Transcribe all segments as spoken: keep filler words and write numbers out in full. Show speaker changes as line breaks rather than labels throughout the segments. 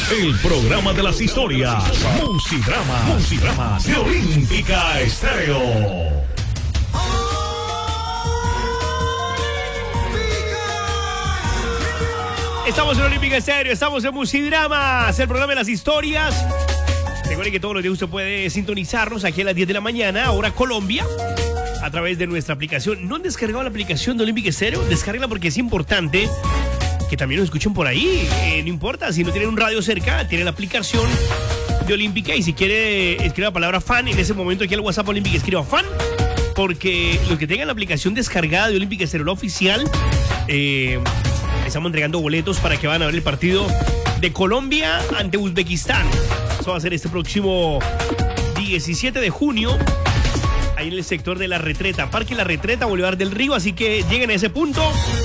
el programa de las historias. Musidrama, Musidrama de Olímpica Estéreo.
Estamos en Olímpica Estéreo, estamos en Musidramas, el programa de las historias. Recuerden que todos los días usted puede sintonizarnos aquí a las diez de la mañana, hora Colombia, a través de nuestra aplicación. ¿No han descargado la aplicación de Olímpica Estéreo? Descárguela porque es importante que también nos escuchen por ahí. Eh, no importa, si no tienen un radio cerca, tienen la aplicación de Olímpica y si quiere escriba la palabra fan, en ese momento aquí al WhatsApp Olímpica escriba fan, porque los que tengan la aplicación descargada de Olímpica Estéreo, la oficial, eh... estamos entregando boletos para que van a ver el partido de Colombia ante Uzbekistán. Eso va a ser este próximo diecisiete de junio, ahí en el sector de La Retreta, Parque La Retreta, Bolívar del Río. Así que lleguen a ese punto.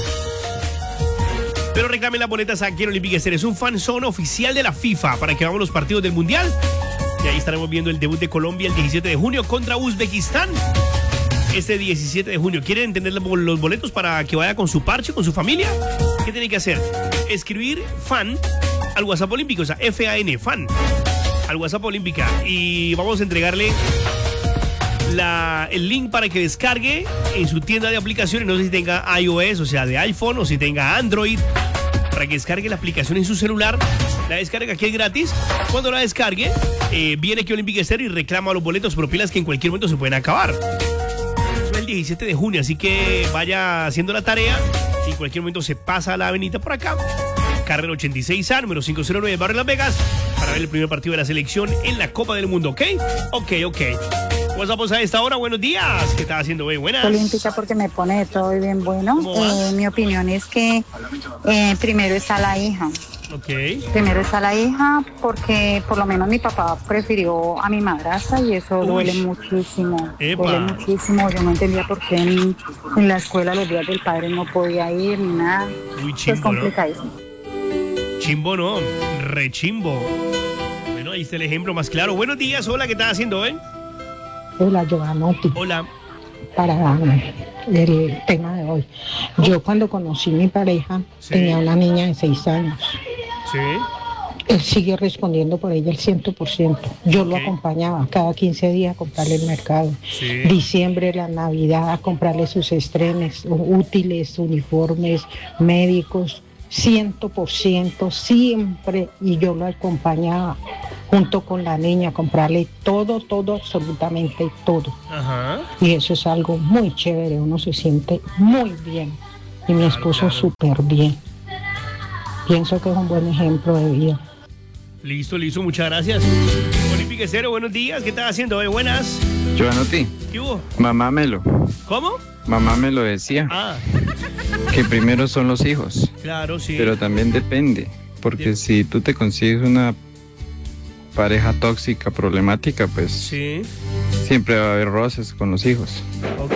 Pero reclamen las boletas aquí en Olímpica Estéreo. Es un fan zone oficial de la FIFA para que vamos a los partidos del Mundial. Y ahí estaremos viendo el debut de Colombia el diecisiete de junio contra Uzbekistán. Este diecisiete de junio. ¿Quieren entender los boletos para que vaya con su parche, con su familia? ¿Qué tiene que hacer? Escribir fan al WhatsApp Olímpico, o sea, F A N, fan, al WhatsApp Olímpica. Y vamos a entregarle la, el link para que descargue en su tienda de aplicaciones. No sé si tenga iOS, o sea, de iPhone, o si tenga Android, para que descargue la aplicación en su celular. La descarga aquí es gratis. Cuando la descargue, eh, viene aquí Olímpica Estéreo y reclama los boletos, pero pilas que en cualquier momento se pueden acabar. El diecisiete de junio, así que vaya haciendo la tarea y en cualquier momento se pasa a la avenida por acá, carrera ochenta y seis A, número quinientos nueve, Barrio Las Vegas, para ver el primer partido de la selección en la Copa del Mundo, ¿ok? Ok, ok. WhatsApp a esta hora, buenos días. ¿Qué estás haciendo, güey? Buenas.
Olímpica porque me pone de todo y bien bueno. Eh, mi opinión es que eh, primero está la hija.
Okay.
Primero está la hija porque por lo menos mi papá prefirió a mi madrastra y eso Uy. duele muchísimo. Epa. Duele muchísimo. Yo no entendía por qué en, en la escuela los días del padre no podía ir ni nada.
Uy, chimbo,
es complicadísimo.
¿No? Chimbo no, re chimbo. Bueno, ahí está el ejemplo más claro. Buenos días, hola, ¿qué estás haciendo, eh?
Hola, Giovanotti.
Hola.
Para el tema de hoy. Yo cuando conocí a mi pareja sí. tenía una niña de seis años.
Sí.
Él sigue respondiendo por ella el cien por ciento. Yo okay. lo acompañaba cada quince días a comprarle el mercado.
Sí.
Diciembre, la Navidad, a comprarle sus estrenes, útiles, uniformes, médicos, cien por ciento siempre. Y yo lo acompañaba junto con la niña a comprarle todo, todo, absolutamente todo.
Ajá.
Y eso es algo muy chévere, uno se siente muy bien. Y mi esposo súper bien. Pienso que es un buen ejemplo de vida.
Listo, listo, muchas gracias. Olímpica Estéreo, buenos días, ¿qué estás haciendo hoy? Buenas.
Giovanotti.
¿Qué hubo?
Mamá me lo.
¿Cómo?
Mamá me lo decía.
Ah.
Que primero son los hijos.
Claro, sí.
Pero también depende, porque de... si tú te consigues una pareja tóxica, problemática, pues
sí.
siempre va a haber roces con los hijos. Okay.